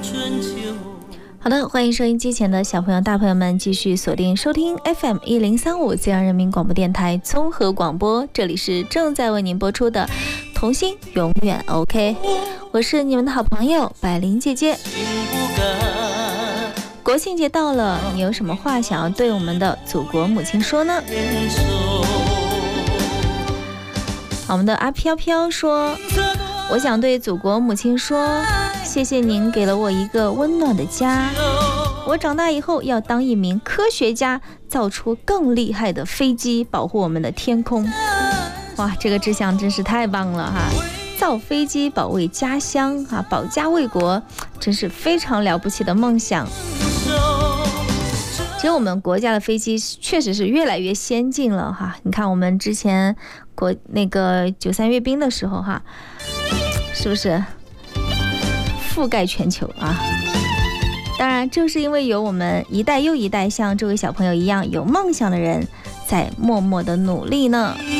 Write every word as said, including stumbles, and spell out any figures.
好的，欢迎收音机前的小朋友大朋友们继续锁定收听 F M 一零三五自然人民广播电台综合广播，这里是正在为您播出的童心永远 OK， 我是你们的好朋友百灵姐姐。国庆节到了，你有什么话想要对我们的祖国母亲说呢？我们的阿飘飘说，我想对祖国母亲说，谢谢您给了我一个温暖的家，我长大以后要当一名科学家，造出更厉害的飞机，保护我们的天空。哇，这个志向真是太棒了哈！造飞机保卫家乡啊，保家卫国，真是非常了不起的梦想。其实我们国家的飞机确实是越来越先进了哈，你看我们之前国那个九三阅兵的时候哈，是不是覆盖全球啊？当然正是因为有我们一代又一代像这位小朋友一样有梦想的人在默默的努力呢。